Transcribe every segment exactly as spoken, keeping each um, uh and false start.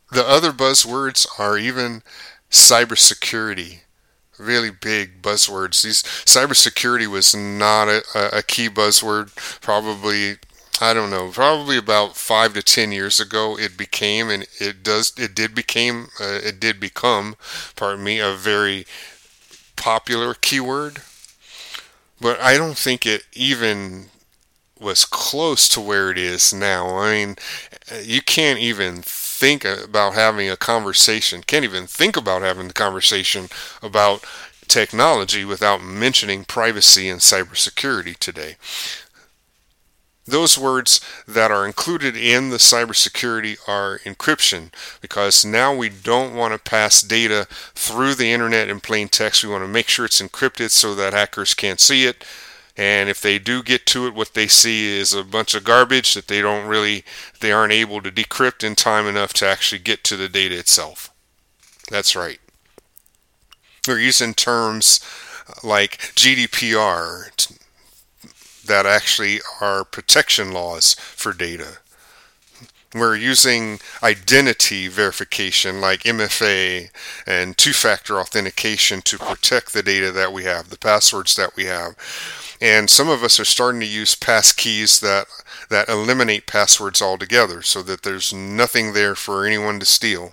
The other buzzwords are even cybersecurity. Really big buzzwords. These cybersecurity was not a, a key buzzword. Probably, I don't know, probably about five to ten years ago, it became, and it does, it did became, uh, it did become, pardon me, a very popular keyword. But I don't think it even was close to where it is now. I mean, you can't even think about having a conversation, can't even think about having a conversation about technology without mentioning privacy and cybersecurity today. Those words that are included in the cybersecurity are encryption, because now we don't want to pass data through the internet in plain text. We want to make sure it's encrypted so that hackers can't see it. And if they do get to it, what they see is a bunch of garbage that they don't really, they aren't able to decrypt in time enough to actually get to the data itself. That's right. We're using terms like G D P R that actually are protection laws for data. We're using identity verification like M F A and two-factor authentication to protect the data that we have, the passwords that we have. And some of us are starting to use passkeys that that eliminate passwords altogether so that there's nothing there for anyone to steal.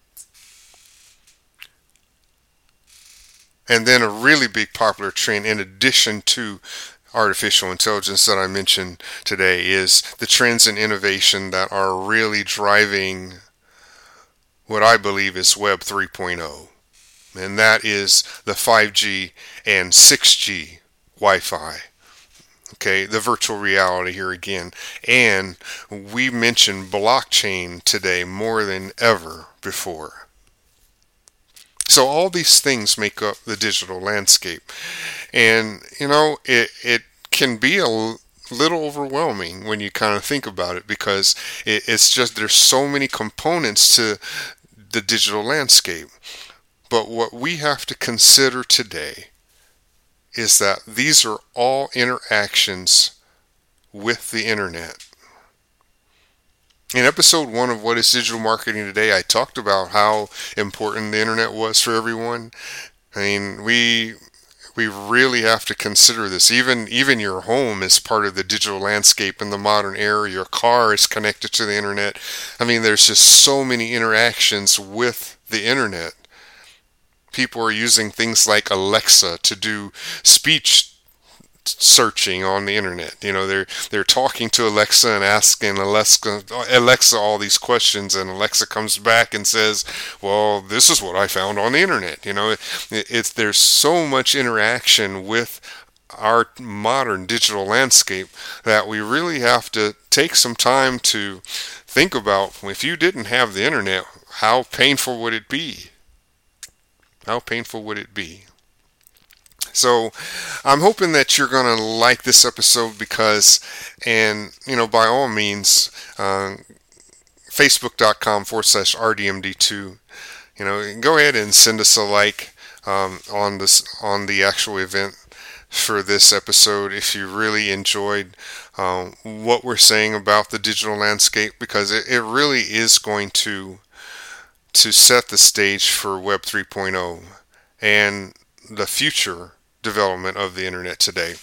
And then a really big popular trend, in addition to artificial intelligence that I mentioned today, is the trends in innovation that are really driving what I believe is Web three point oh. And that is the five G and six G Wi-Fi. Okay, the virtual reality here again. And we mentioned blockchain today more than ever before. So all these things make up the digital landscape. And, you know, it, it can be a little overwhelming when you kind of think about it, because it, it's just, there's so many components to the digital landscape. But what we have to consider today is that these are all interactions with the internet. In episode one of What is Digital Marketing Today, I talked about how important the internet was for everyone. I mean, we we really have to consider this. Even even your home is part of the digital landscape in the modern era. Your car is connected to the internet. I mean, there's just so many interactions with the internet. People are using things like Alexa to do speech searching on the internet. You know, they're they're talking to Alexa and asking Alexa Alexa all these questions, and Alexa comes back and says, "Well, this is what I found on the internet." You know, it, it's there's so much interaction with our modern digital landscape that we really have to take some time to think about, if you didn't have the internet, how painful would it be? How painful would it be? So I'm hoping that you're going to like this episode, because, and, you know, by all means, uh, facebook.com forward slash RDMD2, you know, go ahead and send us a like um, on this, on the actual event for this episode if you really enjoyed um, what we're saying about the digital landscape, because it, it really is going to to set the stage for Web three point oh and the future development of the internet today.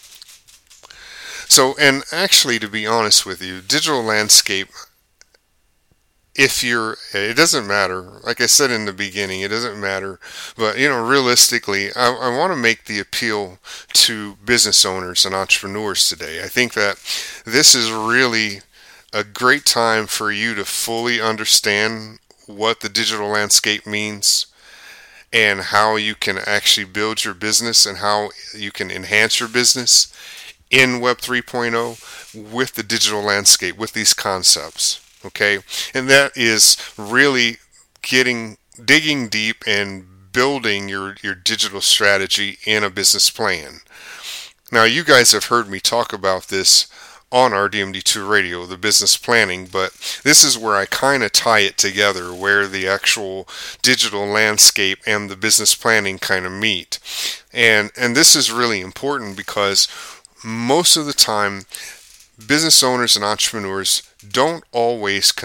So, and actually, to be honest with you, digital landscape, if you're, it doesn't matter, like I said in the beginning, it doesn't matter, but, you know, realistically, I, I want to make the appeal to business owners and entrepreneurs today. I think that this is really a great time for you to fully understand what the digital landscape means and how you can actually build your business and how you can enhance your business in Web three point oh with the digital landscape, with these concepts, okay? And that is really getting, digging deep and building your, your digital strategy in a business plan. Now, you guys have heard me talk about this on R D M D two Radio, the business planning, but this is where I kind of tie it together, where the actual digital landscape and the business planning kind of meet. And and this is really important, because most of the time, business owners and entrepreneurs don't always